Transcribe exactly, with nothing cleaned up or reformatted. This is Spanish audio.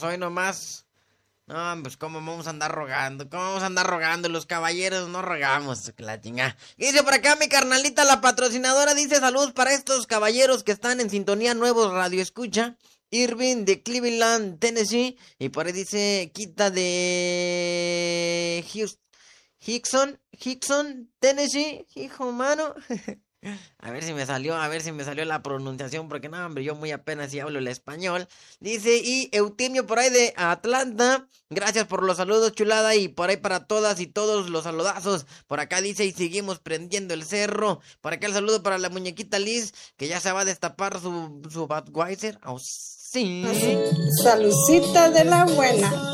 hoy nomás. No, pues cómo vamos a andar rogando, cómo vamos a andar rogando, los caballeros no rogamos, que la chingada. Dice por acá mi carnalita, la patrocinadora, dice saludos para estos caballeros que están en sintonía, nuevos radio escucha. Irving de Cleveland, Tennessee, y por ahí dice Quita de Houston, Hickson, Hickson, Tennessee, hijo mano. A ver si me salió, a ver si me salió la pronunciación, porque no, hombre, yo muy apenas si hablo el español. Dice, y Eutimio por ahí de Atlanta, gracias por los saludos, chulada, y por ahí para todas y todos los saludazos. Por acá dice, y seguimos prendiendo el cerro. Por acá el saludo para la muñequita Liz, que ya se va a destapar su, su Budweiser. Oh, sí. Salucita de la buena.